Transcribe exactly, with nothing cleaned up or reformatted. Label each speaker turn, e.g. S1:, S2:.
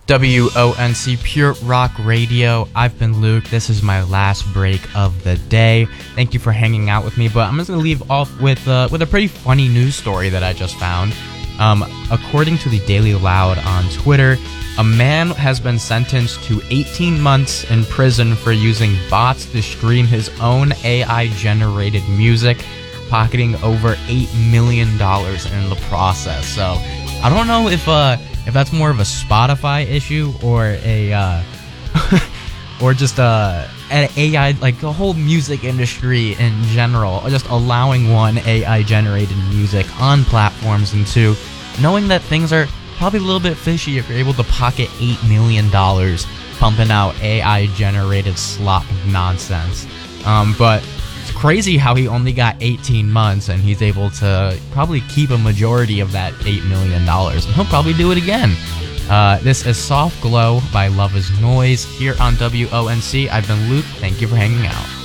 S1: W O N C Pure Rock Radio. I've been Luke. This is my last break of the day. Thank you for hanging out with me, but I'm just going to leave off with uh, with a pretty funny news story that I just found. Um, according to the Daily Loud on Twitter, a man has been sentenced to eighteen months in prison for using bots to stream his own A I-generated music, pocketing over eight million dollars in the process. So, I don't know if uh, if that's more of a Spotify issue or a uh, or just uh, an A I, like the whole music industry in general, just allowing one A I-generated music on platforms, and two, knowing that things are probably a little bit fishy if you're able to pocket eight million dollars pumping out A I-generated slop nonsense. Um, but it's crazy how he only got eighteen months and he's able to probably keep a majority of that eight million dollars. And he'll probably do it again. Uh, this is Soft Glow by Love Is Noise here on W O N C. I've been Luke. Thank you for hanging out.